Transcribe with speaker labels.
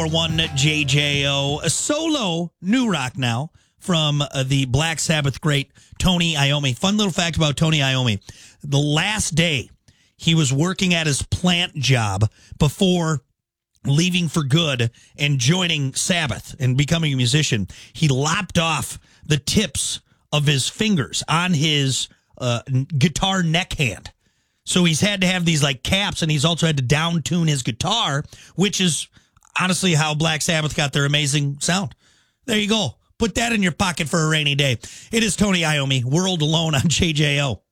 Speaker 1: One JJO, a solo new rock now from the Black Sabbath great Tony Iommi. Fun little fact about Tony Iommi. The last day he was working at his plant job before leaving for good and joining Sabbath and becoming a musician, he lopped off the tips of his fingers on his guitar neck hand. So he's had to have these like caps, and he's also had to down tune his guitar, which is honestly how Black Sabbath got their amazing sound. There you go. Put that in your pocket for a rainy day. It is Tony Iommi, World Alone on JJO.